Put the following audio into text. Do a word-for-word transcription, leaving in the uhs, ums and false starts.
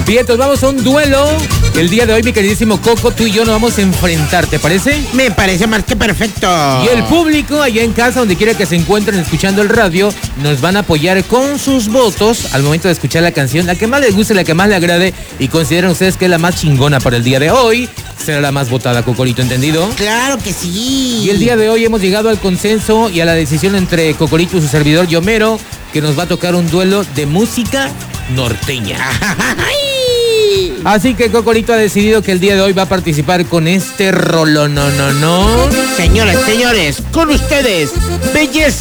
Bien, entonces vamos a un duelo. El día de hoy, mi queridísimo Coco, tú y yo nos vamos a enfrentar, ¿te parece? Me parece más que perfecto. Y el público allá en casa, donde quiera que se encuentren escuchando el radio, nos van a apoyar con sus votos al momento de escuchar la canción, la que más les guste, la que más les agrade y consideran ustedes que es la más chingona para el día de hoy. Será la más votada, Cocorito, ¿entendido? Claro que sí. Y el día de hoy hemos llegado al consenso y a la decisión entre Cocorito y su servidor Yomero, que nos va a tocar un duelo de música norteña. Así que Cocorito ha decidido que el día de hoy va a participar con este rolón. No, no, no. Señoras, señores, con ustedes, belleza.